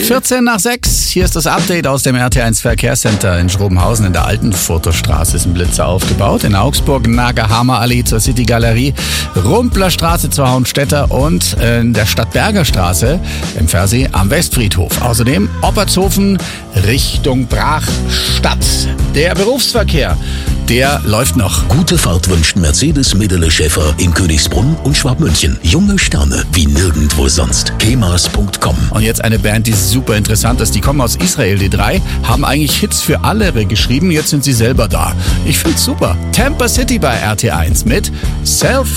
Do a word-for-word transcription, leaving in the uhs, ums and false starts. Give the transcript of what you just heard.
vierzehn nach sechs, hier ist das Update aus dem R T eins Verkehrscenter in Schrobenhausen in der Altenfurterstraße ist ein Blitzer aufgebaut. In Augsburg Nagerhammer Allee zur City Galerie, Rumplerstraße zur Hauenstädter und in der Stadtberger Straße im Versee am Westfriedhof. Außerdem Oppertshofen Richtung Brachstadt. Der Berufsverkehr, der läuft noch. Gute Fahrt wünscht Mercedes Medele Schäfer in Königsbrunn und Schwabmünchen. Junge Sterne wie nirgendwo sonst. kemas punkt com. Und jetzt eine Band, die super interessant ist. Die kommen aus Israel, die drei, haben eigentlich Hits für alle geschrieben. Jetzt sind sie selber da. Ich find's super. Tampa City bei R T eins mit Self